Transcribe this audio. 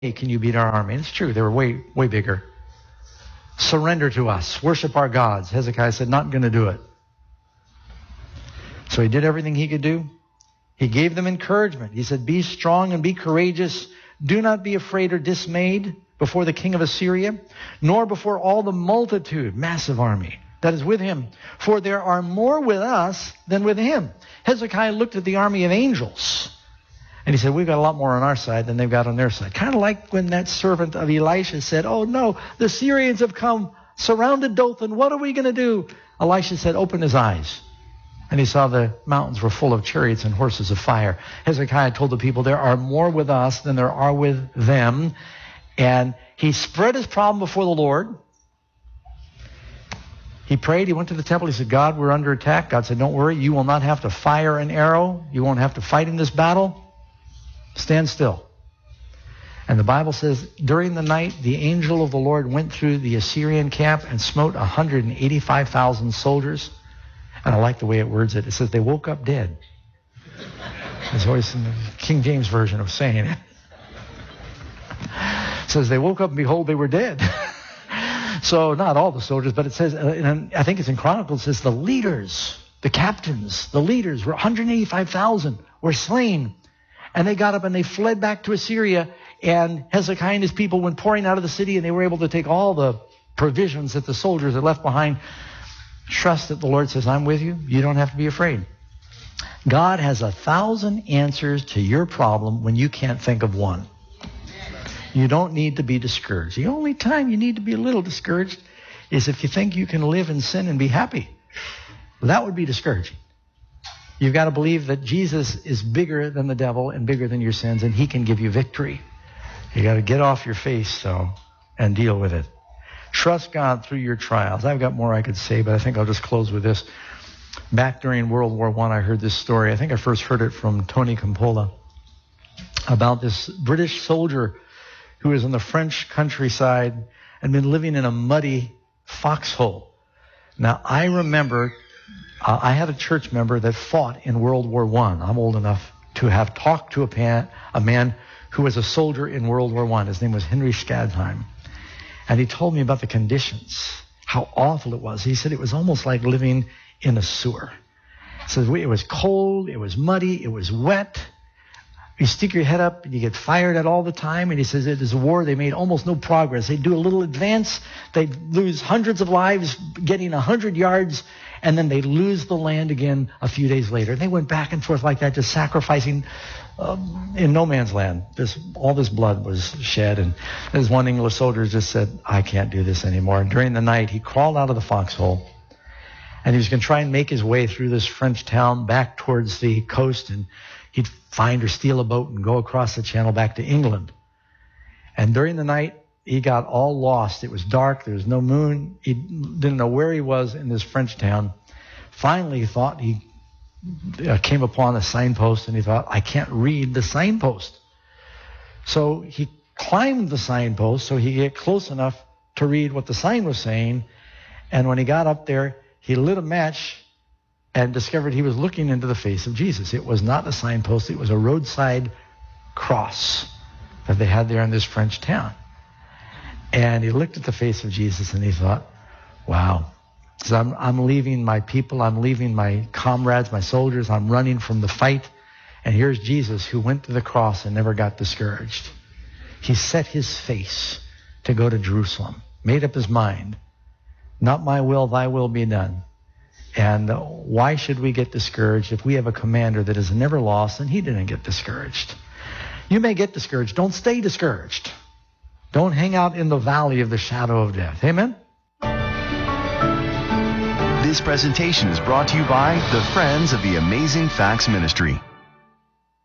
Hey, can you beat our army? And it's true. They were way, way bigger. Surrender to us. Worship our gods. Hezekiah said, not going to do it. So he did everything he could do. He gave them encouragement. He said, be strong and be courageous. Do not be afraid or dismayed before the king of Assyria, nor before all the multitude, massive army, that is with him. For there are more with us than with him. Hezekiah looked at the army of angels, and he said, we've got a lot more on our side than they've got on their side. Kind of like when that servant of Elisha said, oh no, the Syrians have come, surrounded Dothan. What are we going to do? Elisha said, open his eyes. And he saw the mountains were full of chariots and horses of fire. Hezekiah told the people, there are more with us than there are with them. And he spread his problem before the Lord. He prayed. He went to the temple. He said, God, we're under attack. God said, don't worry. You will not have to fire an arrow. You won't have to fight in this battle. Stand still. And the Bible says, during the night, the angel of the Lord went through the Assyrian camp and smote 185,000 soldiers. And I like the way it words it. It says they woke up dead. There's always in the King James Version of saying it. It says they woke up and behold, they were dead. So not all the soldiers, but it says, and I think it's in Chronicles, it says the leaders, the captains, the leaders were 185,000 were slain. And they got up and they fled back to Assyria. And Hezekiah and his people went pouring out of the city, and they were able to take all the provisions that the soldiers had left behind. Trust that the Lord says, I'm with you. You don't have to be afraid. God has 1,000 answers to your problem when you can't think of one. You don't need to be discouraged. The only time you need to be a little discouraged is if you think you can live in sin and be happy. Well, that would be discouraging. You've got to believe that Jesus is bigger than the devil and bigger than your sins, and he can give you victory. You got to get off your face, though, and deal with it. Trust God through your trials. I've got more I could say, but I think I'll just close with this. Back during World War I, I heard this story. I think I first heard it from Tony Campola about this British soldier who was in the French countryside and been living in a muddy foxhole. Now, I remember I had a church member that fought in World War I. I'm old enough to have talked to a man who was a soldier in World War I. His name was Henry Skadheim. And he told me about the conditions, how awful it was. He said it was almost like living in a sewer. He said it was cold, it was muddy, it was wet. You stick your head up and you get fired at all the time. And he says it is a war. They made almost no progress. They'd do a little advance. They'd lose hundreds of lives getting 100 yards. And then they'd lose the land again a few days later. And they went back and forth like that, just sacrificing in no man's land. All this blood was shed. And this one English soldier just said, I can't do this anymore. And during the night, he crawled out of the foxhole. And he was going to try and make his way through this French town back towards the coast. And he'd find or steal a boat and go across the channel back to England. And during the night, he got all lost. It was dark. There was no moon. He didn't know where he was in this French town. Finally, he thought he came upon a signpost, and he thought, I can't read the signpost. So he climbed the signpost so he could get close enough to read what the sign was saying. And when he got up there, he lit a match and discovered he was looking into the face of Jesus. It was not a signpost. It was a roadside cross that they had there in this French town. And he looked at the face of Jesus and he thought, wow, so I'm leaving my people. I'm leaving my comrades, my soldiers. I'm running from the fight. And here's Jesus who went to the cross and never got discouraged. He set his face to go to Jerusalem, made up his mind. Not my will, thy will be done. And why should we get discouraged if we have a commander that has never lost and he didn't get discouraged? You may get discouraged. Don't stay discouraged. Don't hang out in the valley of the shadow of death. Amen? This presentation is brought to you by the Friends of the Amazing Facts Ministry.